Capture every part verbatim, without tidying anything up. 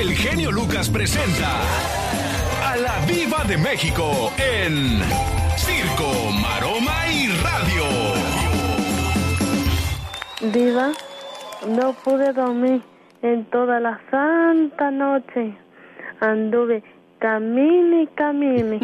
el genio Lucas presenta a la Diva de México en Circo, Maroma y Radio. Diva, no pude dormir en toda la santa noche. Anduve camine y camine.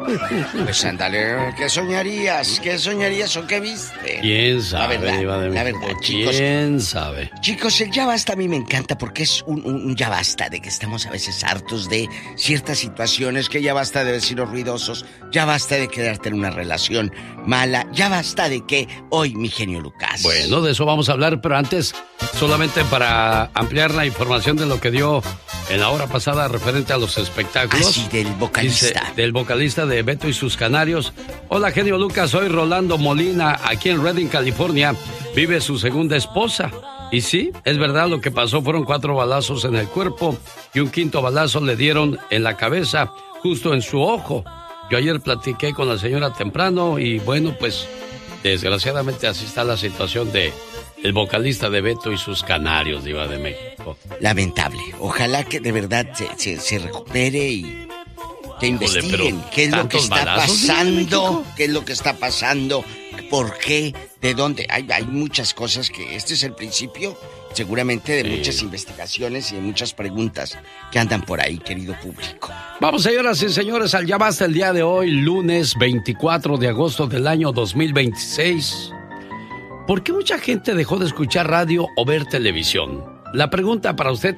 Pues ándale, ¿qué soñarías? ¿Qué soñarías o qué viste? ¿Quién sabe? La verdad, Diva de la México. verdad, chicos. ¿Quién sabe? Chicos, el ya basta a mí me encanta porque es un, un, un ya basta de que estamos a veces hartos de ciertas situaciones, que ya basta de vecinos ruidosos, ya basta de quedarte en una relación mala, ya basta de que hoy, mi genio Lucas. Bueno, de eso vamos a hablar, pero antes, solamente para ampliar la información de lo que dio en la hora pasada referente a los espectáculos. Ah, sí, del vocalista. Dice, del vocalista de Beto y sus Canarios. Hola, genio Lucas, soy Rolando Molina, aquí en Redding, California. Vive su segunda esposa. Y sí, es verdad, lo que pasó fueron cuatro balazos en el cuerpo y un quinto balazo le dieron en la cabeza, justo en su ojo. Yo ayer platiqué con la señora temprano y bueno, pues desgraciadamente así está la situación de el vocalista de Beto y sus Canarios, Diva de México. Lamentable. Ojalá que de verdad se, se, se recupere y que investiguen qué es lo que está pasando, qué es lo que está pasando, por qué, de dónde. Hay, hay muchas cosas que este es el principio, seguramente, de sí. muchas investigaciones y de muchas preguntas que andan por ahí, querido público. Vamos, señoras y señores, al Ya Basta el día de hoy, lunes veinticuatro de agosto del año dos mil veintiséis. ¿Por qué mucha gente dejó de escuchar radio o ver televisión? La pregunta para usted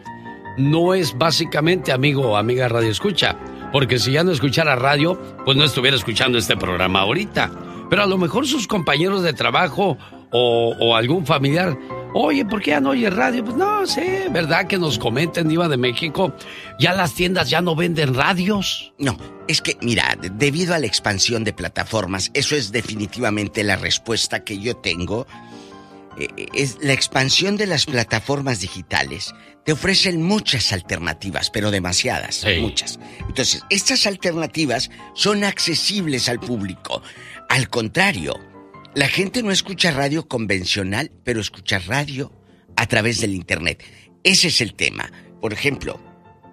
no es básicamente, amigo o amiga radio escucha, porque si ya no escuchara radio, pues no estuviera escuchando este programa ahorita. Pero a lo mejor sus compañeros de trabajo o, o algún familiar, oye, ¿por qué ya no oye radio? Pues no sé, ¿verdad? Que nos comenten, Diva de México, ¿ya las tiendas ya no venden radios? No, es que, mira, debido a la expansión de plataformas, eso es definitivamente la respuesta que yo tengo. Eh, es la expansión de las plataformas digitales. Te ofrecen muchas alternativas, pero demasiadas, sí. muchas. Entonces, estas alternativas son accesibles al público. Al contrario, la gente no escucha radio convencional, pero escucha radio a través del internet. Ese es el tema. Por ejemplo,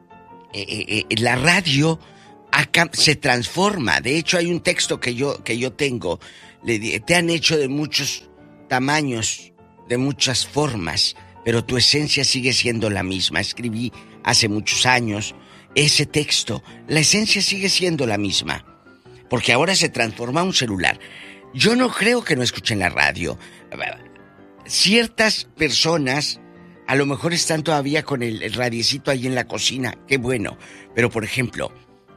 eh, eh, la radio acá se transforma. De hecho, hay un texto que yo, que yo tengo. Le, te han hecho de muchos tamaños, de muchas formas, pero tu esencia sigue siendo la misma. Escribí hace muchos años ese texto. La esencia sigue siendo la misma, porque ahora se transforma un celular. Yo no creo que no escuchen la radio. Ciertas personas a lo mejor están todavía con el, el radiecito ahí en la cocina. Qué bueno. Pero, por ejemplo,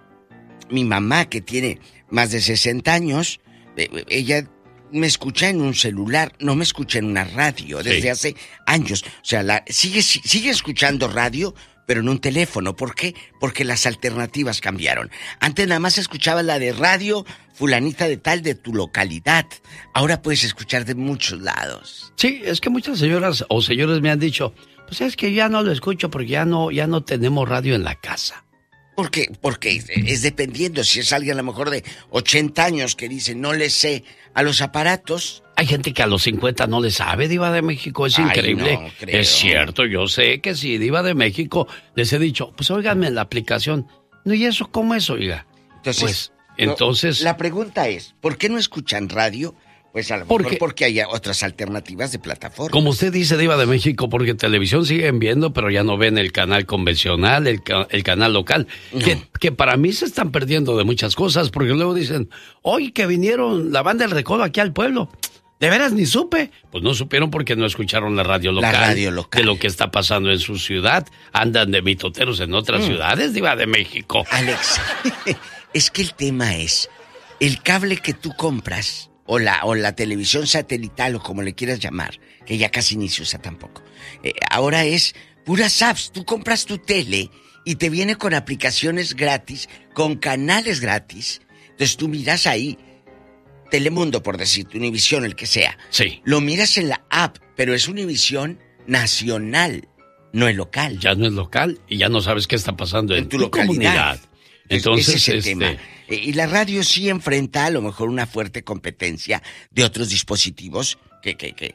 mi mamá, que tiene más de sesenta años, ella me escucha en un celular, no me escucha en una radio desde sí. hace años. O sea, la, sigue, sigue escuchando radio, pero en un teléfono. ¿Por qué? Porque las alternativas cambiaron. Antes nada más escuchabas la de radio fulanita de tal de tu localidad. Ahora puedes escuchar de muchos lados. Sí, es que muchas señoras o señores me han dicho, pues es que ya no lo escucho porque ya no, ya no tenemos radio en la casa. ¿Por qué? Porque es dependiendo. Si es alguien a lo mejor de ochenta años que dice no le sé a los aparatos. Hay gente que a los cincuenta no le sabe, Diva de México, es Ay, increíble. No, creo. Es cierto, yo sé que sí, Diva de México. Les he dicho, pues óiganme en la aplicación. No, ¿y eso cómo es, oiga? Entonces, pues, entonces... La pregunta es, ¿por qué no escuchan radio? Pues a lo mejor porque, porque hay otras alternativas de plataforma. Como usted dice, Diva de México, porque televisión siguen viendo, pero ya no ven el canal convencional, el, el canal local. No. Que, que para mí se están perdiendo de muchas cosas, porque luego dicen, oye, que vinieron la banda del Recodo aquí al pueblo. ¿De veras ni supe? Pues no supieron porque no escucharon la radio local. La radio local. De lo que está pasando en su ciudad. Andan de mitoteros en otras mm. ciudades, Diva de México. Alex, es que el tema es, el cable que tú compras... O la, o la televisión satelital, o como le quieras llamar, que ya casi ni se usa tampoco. Eh, ahora es puras apps. Tú compras tu tele y te viene con aplicaciones gratis, con canales gratis. Entonces tú miras ahí, Telemundo, por decirte, Univisión, el que sea. Sí. Lo miras en la app, pero es Univisión nacional, no es local. Ya no es local y ya no sabes qué está pasando en, en tu, tu localidad. Comunidad. Entonces, ese es el este... tema. Y la radio sí enfrenta a lo mejor una fuerte competencia de otros dispositivos que, que, que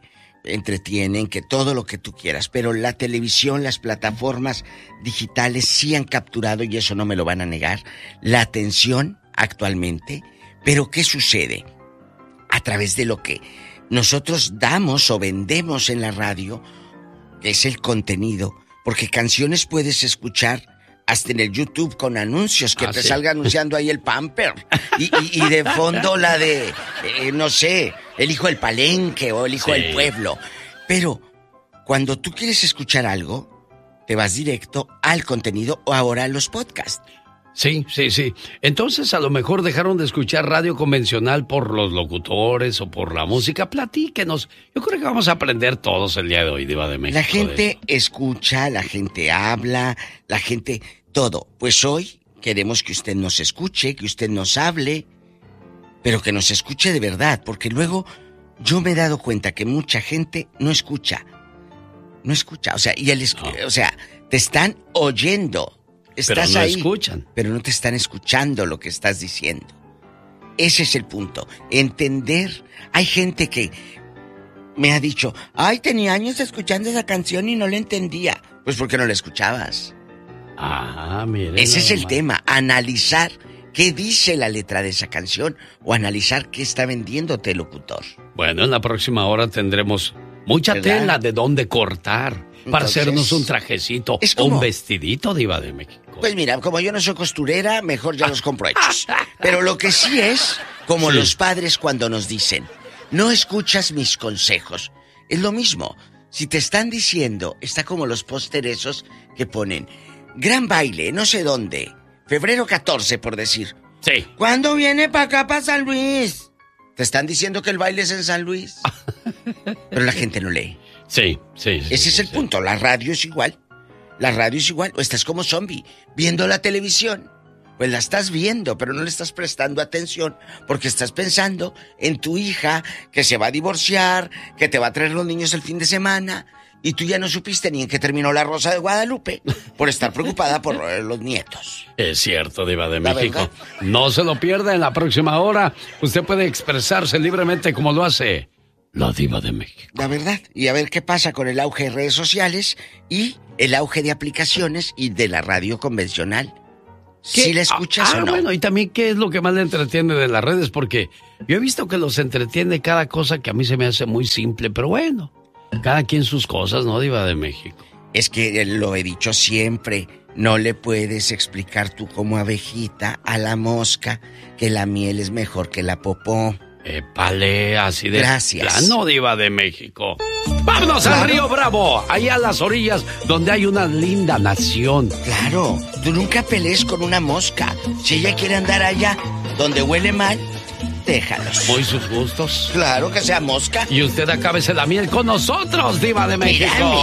entretienen, que todo lo que tú quieras, pero la televisión, las plataformas digitales sí han capturado, y eso no me lo van a negar, la atención actualmente. Pero ¿qué sucede? A través de lo que nosotros damos o vendemos en la radio, que es el contenido, porque canciones puedes escuchar hasta en el YouTube con anuncios, que ah, te sí. salga anunciando ahí el Pamper. Y, y, y de fondo la de, eh, no sé, el hijo del palenque o el hijo sí. del pueblo. Pero cuando tú quieres escuchar algo, te vas directo al contenido o ahora a los podcasts. Sí, sí, sí. Entonces a lo mejor dejaron de escuchar radio convencional por los locutores o por la música. Platíquenos. Yo creo que vamos a aprender todos el día de hoy, Diva de México. La gente escucha, la gente habla, la gente... todo. Pues hoy queremos que usted nos escuche, que usted nos hable, pero que nos escuche de verdad, porque luego yo me he dado cuenta que mucha gente no escucha. No escucha, o sea, y el no. o sea, te están oyendo. Estás pero no ahí, escuchan. Pero no te están escuchando lo que estás diciendo. Ese es el punto. Entender. Hay gente que me ha dicho, ay, tenía años escuchando esa canción y no la entendía. Pues porque no la escuchabas. Ah, mire. Ese es el más. tema. Analizar qué dice la letra de esa canción o analizar qué está vendiéndote el locutor. Bueno, en la próxima hora tendremos mucha ¿verdad? Tela de dónde cortar. Para Entonces, hacernos un trajecito o un vestidito, Diva de México. Pues mira, como yo no soy costurera, mejor ya los compro hechos. Pero lo que sí es, como sí. los padres cuando nos dicen, no escuchas mis consejos. Es lo mismo. Si te están diciendo, está como los pósteres esos que ponen, gran baile, no sé dónde, febrero catorce, por decir. Sí. ¿Cuándo viene para acá, para San Luis? Te están diciendo que el baile es en San Luis. Pero la gente no lee. Sí, sí, sí. Ese es el sí. punto. La radio es igual. La radio es igual. O estás como zombie, viendo la televisión. Pues la estás viendo, pero no le estás prestando atención porque estás pensando en tu hija que se va a divorciar, que te va a traer los niños el fin de semana, y tú ya no supiste ni en qué terminó La Rosa de Guadalupe por estar preocupada por los nietos. Es cierto, Diva de México. ¿Verdad? No se lo pierda en la próxima hora. Usted puede expresarse libremente como lo hace la Diva de México. La verdad. Y a ver qué pasa con el auge de redes sociales y el auge de aplicaciones y de la radio convencional. ¿Si la escuchas ah, o no? Bueno, y también qué es lo que más le entretiene de las redes, porque yo he visto que los entretiene cada cosa que a mí se me hace muy simple, pero bueno, cada quien sus cosas, ¿no, Diva de México? Es que lo he dicho siempre, no le puedes explicar tú como abejita a la mosca que la miel es mejor que la popó. Épale, así de Gracias. plano, Diva de México. ¡Vámonos claro. al Río Bravo! Allá a las orillas, donde hay una linda nación. Claro, tú nunca pelees con una mosca. Si ella quiere andar allá, donde huele mal, déjalos. Muy sus gustos. Claro, que sea mosca. Y usted acábese la miel con nosotros, Diva de México. Mira,